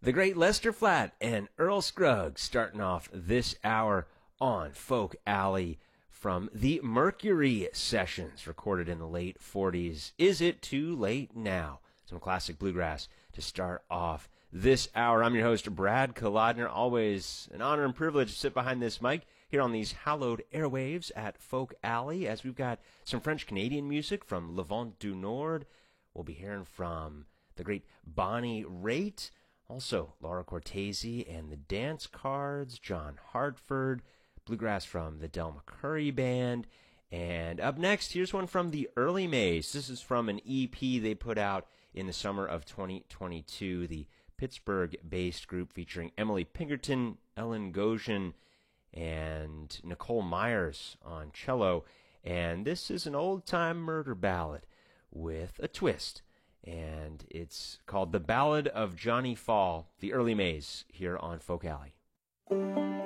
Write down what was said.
The great Lester Flatt and Earl Scruggs starting off this hour on Folk Alley from the Mercury Sessions, recorded in the late 40s. Is it too late now? Some classic bluegrass to start off this hour. I'm your host, Brad Kolodner. Always an honor and privilege to sit behind this mic here on these hallowed airwaves at Folk Alley, as we've got some French-Canadian music from Le Vent du Nord. We'll be hearing from the great Bonnie Raitt, also Laura Cortese and the Dance Cards, John Hartford, bluegrass from the Del McCoury Band. And up next, here's one from the Early Mays. This is from an EP they put out in the summer of 2022, the Pittsburgh-based group featuring Emily Pinkerton, Ellen Goshen, and Nicole Myers on cello. And this is an old-time murder ballad with a twist. And it's called The Ballad of Johnny Fall, the Early Mays, here on Folk Alley.